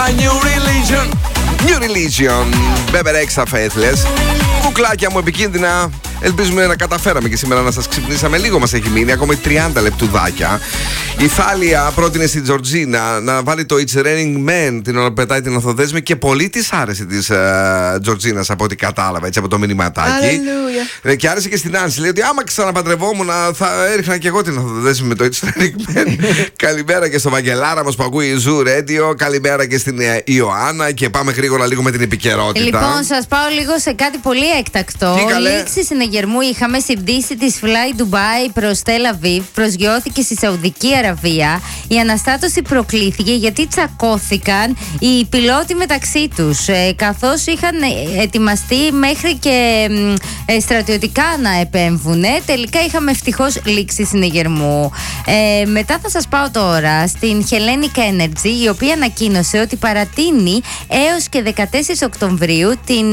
My New Religion. New Religion. Bebe Rexha Faithless. Κουκλάκια μου επικίνδυνα. Ελπίζουμε να καταφέραμε και σήμερα να σας ξυπνήσαμε. Λίγο μας έχει μείνει, ακόμη 30 λεπτουδάκια. Η Θάλια πρότεινε στην Τζορτζίνα να βάλει το It's Raining Men την ώρα που πετάει την ορθοδέσμη και πολύ της άρεσε της Τζορτζίνας από ό,τι κατάλαβα, έτσι από το μηνυματάκι. Και άρεσε και στην Άνση. Λέει ότι άμα ξαναπαντρευόμουν θα έριχνα και εγώ την ορθοδέσμη με το It's Raining Men. Καλημέρα και στο Βαγγελάρα μας που ακούει η Zoo Radio. Καλημέρα και στην Ιωάννα. Και πάμε γρήγορα λίγο με την επικαιρότητα. Λοιπόν, σας πάω λίγο σε κάτι πολύ έκτακτο. Λήξη συνεγερμού είχαμε στην πτήση της Fly Dubai προς Tel Aviv. Προσγειώθηκε στη Σαουδική Αραβία. Η αναστάτωση προκλήθηκε γιατί τσακώθηκαν οι πιλότοι μεταξύ τους. Καθώς είχαν ετοιμαστεί μέχρι και στρατιωτικά να επέμβουν. Τελικά είχαμε ευτυχώς λήξη συνεγερμού. Μετά θα σας πάω τώρα στην Hellenic Energy, η οποία ανακοίνωσε ότι παρατείνει έως και 14 Οκτωβρίου την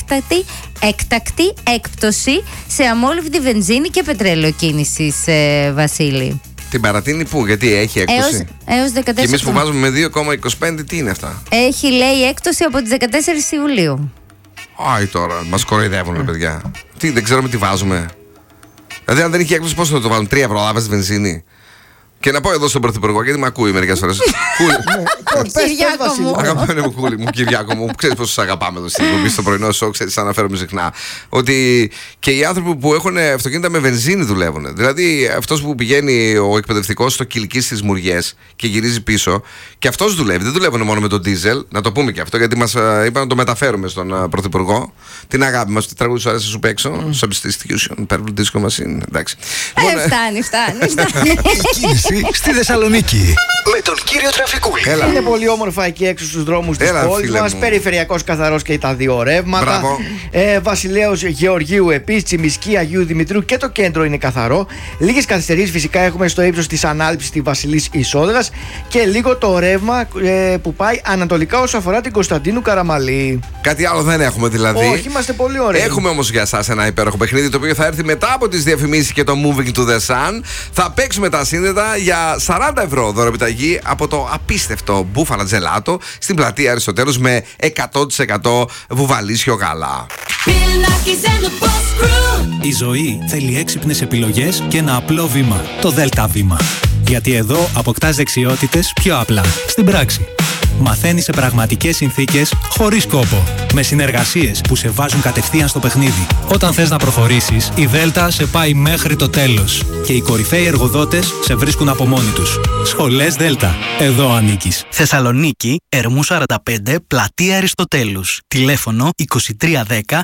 έκτακτη έκπτωση σε αμόλυβδη βενζίνη και πετρέλαιο κίνησης, Βασίλη. Την παρατείνει πού, γιατί έχει έκπτωση? Έως 14. Και εμείς που βάζουμε με 2,25, τι είναι αυτά? Έχει, λέει, έκπτωση από τις 14 Ιουλίου. Άι τώρα, μας κοροϊδεύουν, παιδιά. Τι, δεν ξέρουμε τι βάζουμε. Δηλαδή, αν δεν είχε έκπτωση, πώς θα το βάλουν? 3 ευρώ λάβες βενζίνη. Και να πω εδώ στον Πρωθυπουργό, γιατί με ακούει μερικές φορές. Κυριάκο μου. Αγαπημένο μου κούλι μου, Κυριάκο μου, ξέρεις πόσο σας αγαπάμε εδώ στην εκπομπή, στο πρωινό σοκ, ξέρεις, σας αναφέρομαι συχνά. Ότι και οι άνθρωποι που έχουν αυτοκίνητα με βενζίνη δουλεύουν. Δηλαδή, αυτός που πηγαίνει ο εκπαιδευτικός στο Κιλκί στις Μουριές και γυρίζει πίσω, και αυτός δουλεύει. Δεν δουλεύουν μόνο με τον ντίζελ, να το πούμε και αυτό, γιατί μας είπαν να το μεταφέρουμε στον Πρωθυπουργό. Την αγάπη μας, τι τραγούδι σου άρεσε σου παίξω? Substitution, Purple Disco Machine. Εντάξει. Φτάνει. Στη Θεσσαλονίκη με τον κύριο Τραφικούλη. Είναι πολύ όμορφα εκεί έξω στους δρόμους της πόλης μας. Περιφερειακός καθαρός και τα δύο ρεύματα. Βασιλέως Γεωργίου επίσης, Τσιμισκή, Αγίου Δημητρίου και το κέντρο είναι καθαρό. Λίγες καθυστερήσεις φυσικά έχουμε στο ύψος της ανάληψης στη Βασιλής Ισόδρας και λίγο το ρεύμα που πάει ανατολικά όσο αφορά την Κωνσταντίνου Καραμαλή. Κάτι άλλο δεν έχουμε δηλαδή. Όχι, είμαστε πολύ ωραίοι. Έχουμε όμως για εσάς ένα υπέροχο παιχνίδι το οποίο θα έρθει μετά από τις διαφημίσεις και το Moving to the Sun. Θα παίξουμε τα σύνδετα για 40 ευρώ δωρεπιταγή από το απίστευτο Μπούφαλα Τζελάτο στην πλατεία Αριστοτέλους με 100% βουβαλίσιο γάλα. Η ζωή θέλει έξυπνες επιλογές και ένα απλό βήμα. Το ΔΕΛΤΑ βήμα. Γιατί εδώ αποκτάς δεξιότητες πιο απλά, στην πράξη. Μαθαίνεις σε πραγματικές συνθήκες, χωρίς κόπο. Με συνεργασίες που σε βάζουν κατευθείαν στο παιχνίδι. Όταν θες να προχωρήσεις, η ΔΕΛΤΑ σε πάει μέχρι το τέλος. Και οι κορυφαίοι εργοδότες σε βρίσκουν από μόνοι τους. Σχολές ΔΕΛΤΑ. Εδώ ανήκεις. Θεσσαλονίκη, Ερμού 45, πλατεία Αριστοτέλους. Τηλέφωνο 2310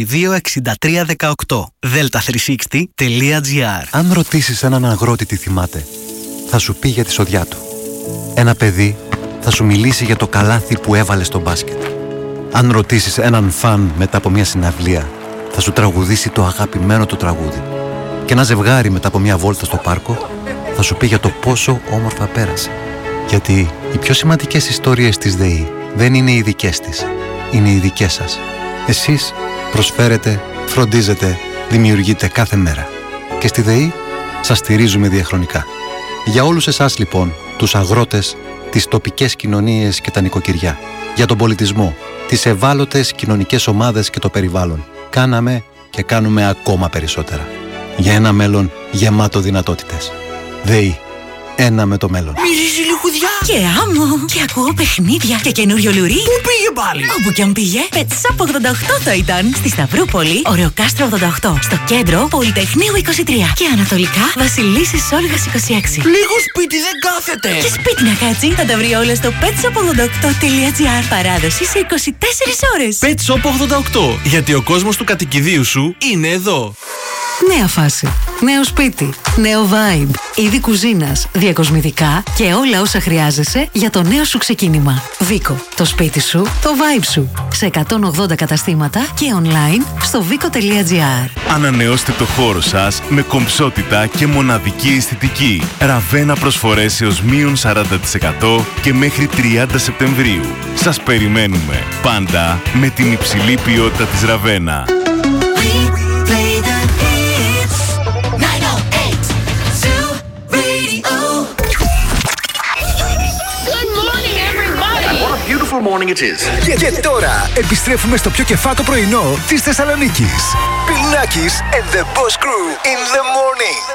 226318. delta360.gr. Αν ρωτήσεις έναν αγρότη τι θυμάται, θα σου πει για τη σοδιά του. Ένα παιδί θα σου μιλήσει για το καλάθι που έβαλε στο μπάσκετ. Αν ρωτήσεις έναν φαν μετά από μια συναυλία, θα σου τραγουδήσει το αγαπημένο του τραγούδι. Και ένα ζευγάρι μετά από μια βόλτα στο πάρκο θα σου πει για το πόσο όμορφα πέρασε. Γιατί οι πιο σημαντικές ιστορίες της ΔΕΗ δεν είναι οι δικές της, είναι οι δικές σας. Εσείς προσφέρετε, φροντίζετε, δημιουργείτε κάθε μέρα. Και στη ΔΕΗ σας στηρίζουμε διαχρονικά. Για όλους εσάς λοιπόν, τους αγρότες, τις τοπικές κοινωνίες και τα νοικοκυριά, για τον πολιτισμό, τις ευάλωτες κοινωνικές ομάδες και το περιβάλλον, κάναμε και κάνουμε ακόμα περισσότερα. Για ένα μέλλον γεμάτο δυνατότητες. ΔΕΗ. Ένα με το μέλλον. Μυρίζει λιχουδιά και άμμο. Και ακούω παιχνίδια και καινούριο λουρί. Πού πήγε πάλι? Όπου κι αν πήγε, Πετσάπ 88 θα ήταν. Στη Σταυρούπολη, Ωρεοκάστρο 88. Στο κέντρο, Πολυτεχνείου 23. Και ανατολικά, Βασιλίσσης Όλγας 26. Λίγο σπίτι δεν κάθεται. Και σπίτι να κάτσει, θα τα βρει όλα στο petsop88.gr. Παράδοση σε 24 ώρες. Petsop 88. Γιατί ο κόσμος του κατοικιδίου σου είναι εδώ. Νέα φάση, νέο σπίτι, νέο vibe, είδη κουζίνας, διακοσμητικά και όλα όσα χρειάζεσαι για το νέο σου ξεκίνημα. Βίκο, το σπίτι σου, το vibe σου. Σε 180 καταστήματα και online στο vico.gr. Ανανεώστε το χώρο σας με κομψότητα και μοναδική αισθητική. Ραβένα προσφορές έως μείον 40% και μέχρι 30 Σεπτεμβρίου. Σας περιμένουμε πάντα με την υψηλή ποιότητα της Ραβένα. beautiful morning it is. Και τώρα επιστρέφουμε στο πιο κεφάτο πρωινό της Θεσσαλονίκης. Πιλνάκης and the Boss Crew in the morning.